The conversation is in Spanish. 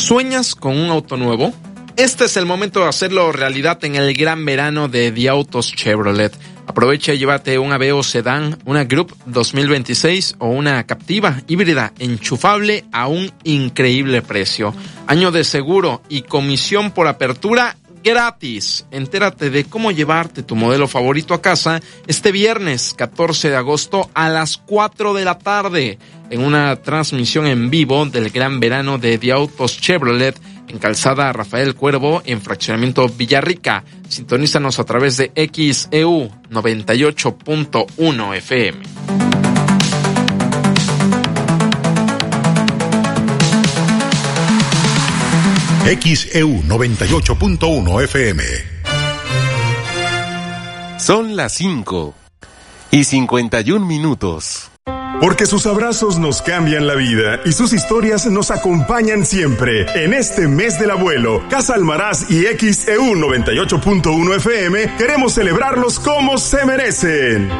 ¿Sueñas con un auto nuevo? Este es el momento de hacerlo realidad en el gran verano de The Autos Chevrolet. Aprovecha y llévate un Aveo Sedán, una Group 2026 o una Captiva híbrida enchufable a un increíble precio. Año de seguro y comisión por apertura gratis. Entérate de cómo llevarte tu modelo favorito a casa este viernes 14 de agosto a las 4 de la tarde en una transmisión en vivo del gran verano de The Autos Chevrolet en Calzada Rafael Cuervo en Fraccionamiento Villarrica. Sintonízanos a través de XEU 98.1 FM. XEU 98.1 FM. Son las 5:51. Porque sus abrazos nos cambian la vida y sus historias nos acompañan siempre. En este mes del abuelo, Casa Almaraz y XEU 98.1 FM queremos celebrarlos como se merecen.